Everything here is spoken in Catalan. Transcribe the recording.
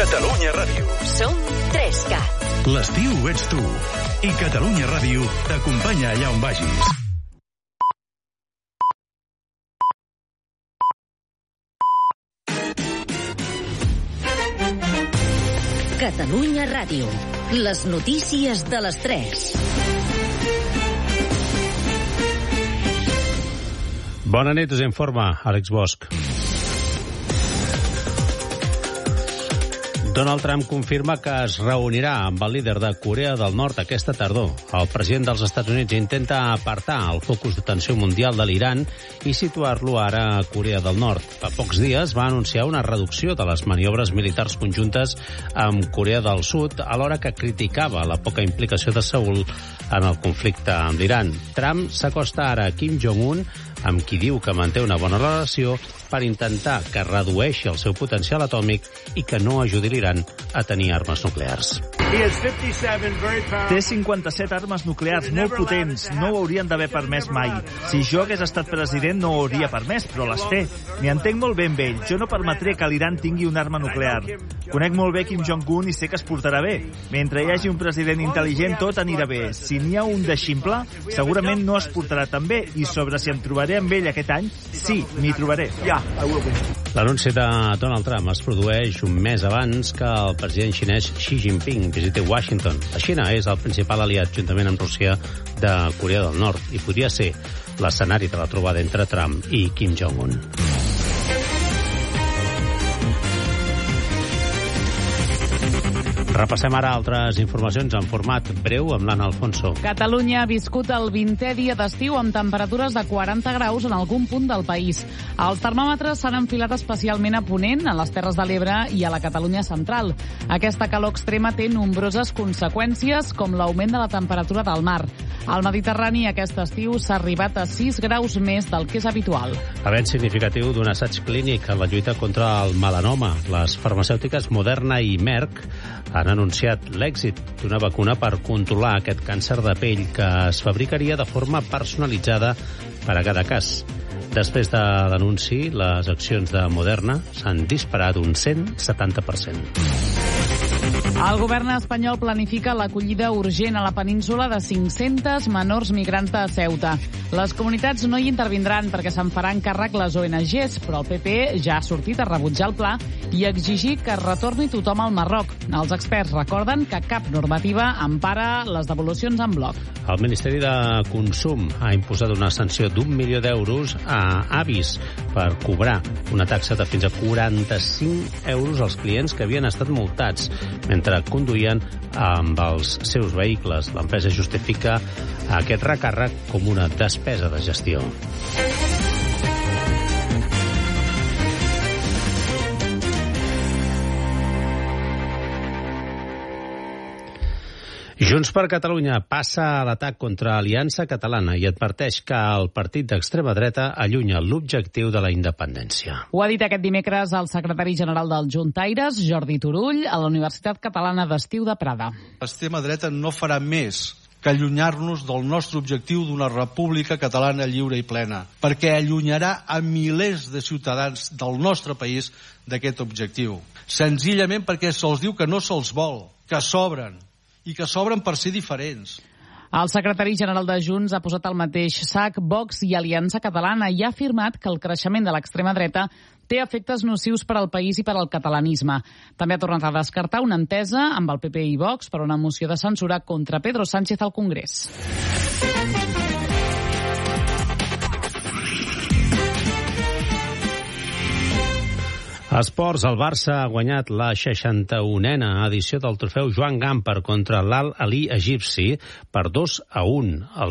Catalunya Ràdio. Som 3CAT. L'estiu ets tu. I Catalunya Ràdio t'acompanya allà on vagis. Catalunya Ràdio. Les notícies de les 3. Bona nit, us informa Àlex Bosch. Donald Trump confirma que es reunirà amb el líder de Corea del Nord aquesta tardor. El president dels Estats Units intenta apartar el focus d'atenció mundial de l'Iran i situar-lo ara a Corea del Nord. Fa pocs dies va anunciar una reducció de les maniobres militars conjuntes amb Corea del Sud, alhora que criticava la poca implicació de Seul en el conflicte amb l'Iran. Trump s'acosta ara a Kim Jong-un, amb qui diu que manté una bona relació, per intentar que redueixi el seu potencial atòmic i que no ajudi l'Iran a tenir armes nuclears. Té 57 armes nuclears molt potents. No ho haurien d'haver permès mai. Si jo hagués estat president no ho hauria permès, però les té. M'hi entenc molt bé amb ell. Jo no permetré que l'Iran tingui una arma nuclear. Conec molt bé Kim Jong-un i sé que es portarà bé. Mentre hi hagi un president intel·ligent, tot anirà bé. Si n'hi ha un de ximple, segurament no es portarà tan bé. I sobre si em trobaré amb ell aquest any, sí, m'hi trobaré. L'anunci de Donald Trump es produeix un mes abans que el president xinès Xi Jinping visiti Washington. La Xina és el principal aliat, juntament amb Rússia, de Corea del Nord, i podria ser l'escenari de la trobada entre Trump i Kim Jong-un. Repassem ara altres informacions en format breu amb l'Anna Alfonso. Catalunya ha viscut el 20è dia d'estiu amb temperatures de 40 graus en algun punt del país. Els termòmetres s'han enfilat especialment a Ponent, a les Terres de l'Ebre i a la Catalunya central. Aquesta calor extrema té nombroses conseqüències, com l'augment de la temperatura del mar. Al Mediterrani aquest estiu s'ha arribat a 6 graus més del que és habitual. Avenç significatiu d'un assaig clínic en la lluita contra el melanoma. Les farmacèutiques Moderna i Merck han anunciat l'èxit d'una vacuna per controlar aquest càncer de pell que es fabricaria de forma personalitzada per a cada cas. Després de l'anunci, les accions de Moderna s'han disparat un 170%. El govern espanyol planifica l'acollida urgent a la península de 500 menors migrants de Ceuta. Les comunitats no hi intervindran perquè se'n faran càrrec les ONGs, però el PP ja ha sortit a rebutjar el pla i a exigir que retorni tothom al Marroc. Els experts recorden que cap normativa empara les devolucions en bloc. El Ministeri de Consum ha imposat una sanció d'1 milió d'euros a Avis per cobrar una taxa de fins a 45 euros als clients que havien estat multats mentre conduïen amb els seus vehicles. L'empresa justifica aquest recàrrec com una despesa de gestió. Junts per Catalunya passa a l'atac contra Aliança Catalana i adverteix que el partit d'extrema dreta allunya l'objectiu de la independència. Ho ha dit aquest dimecres el secretari general del Juntaires, Jordi Turull, a la Universitat Catalana d'Estiu de Prada. L'extrema dreta no farà més que allunyar-nos del nostre objectiu d'una república catalana lliure i plena, perquè allunyarà a milers de ciutadans del nostre país d'aquest objectiu. Senzillament perquè se'ls diu que no se'ls vol, que sobren, i que s'obren per ser diferents. El secretari general de Junts ha posat al mateix sac Vox i Aliança Catalana i ha afirmat que el creixement de l'extrema dreta té efectes nocius per al país i per al catalanisme. També ha tornat a descartar una entesa amb el PP i Vox per una moció de censura contra Pedro Sánchez al Congrés. Esports, el Barça ha guanyat la 61a edició del trofeu Joan Gamper contra l'Al-Ahly egipci per 2-1. El